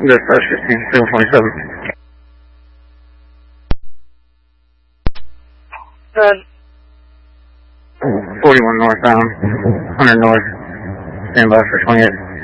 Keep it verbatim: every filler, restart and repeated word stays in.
Dispatch fifteen, seven twenty-seven. Good. forty-one northbound, one hundred north, stand by for twenty-eight.